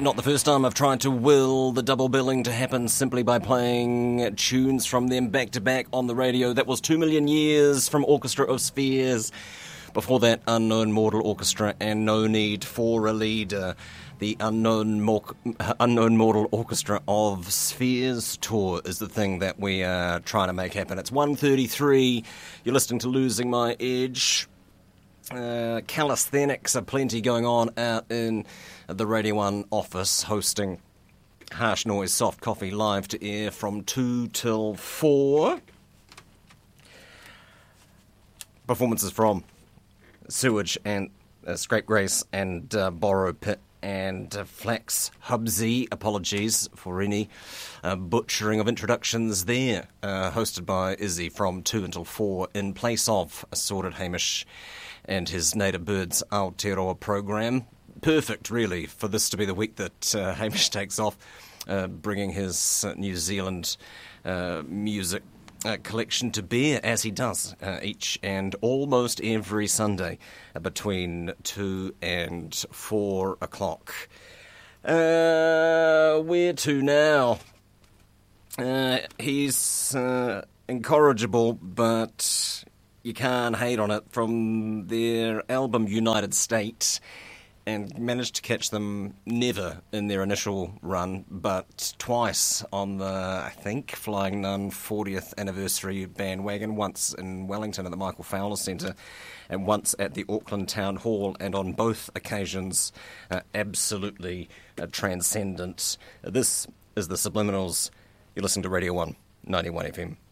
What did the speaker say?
Not the first time I've tried to will the double billing to happen simply by playing tunes from them back-to-back on the radio. That was 2 Million Years from Orchestra of Spheres. Before that, Unknown Mortal Orchestra and No Need for a Leader. The Unknown Mortal Orchestra of Spheres tour is the thing that we are trying to make happen. It's 1:33. You're listening to Losing My Edge. Calisthenics are plenty going on out in the Radio 1 office, hosting Harsh Noise Soft Coffee live to air from 2 till 4. Performances from Sewage and Scapegrace and Borrow Pit and Flax Hubsy. Apologies for any butchering of introductions there. Hosted by Izzy from 2 until 4 in place of Assorted Hamish and his Native Birds Aotearoa program. Perfect, really, for this to be the week that Hamish takes off, bringing his New Zealand music collection to bear, as he does each and almost every Sunday between 2 and 4 o'clock. Where to now? He's incorrigible, but you can't hate on it, from their album United State, and managed to catch them never in their initial run, but twice on the, I think, Flying Nun 40th anniversary bandwagon, once in Wellington at the Michael Fowler Centre and once at the Auckland Town Hall, and on both occasions absolutely transcendent. This is the Subliminals. You're listening to Radio 1, 91 FM.